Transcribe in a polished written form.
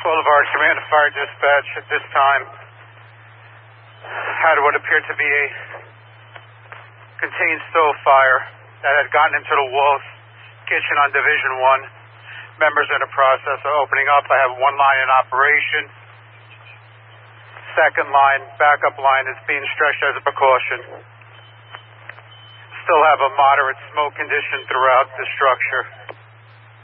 Boulevard Command and Fire Dispatch at this time had what appeared to be a contained stove fire that had gotten into the Wolf's kitchen on Division 1. Members are in the process of opening up. I have one line in operation. Second line, backup line is being stretched as a precaution. Still have a moderate smoke condition throughout the structure.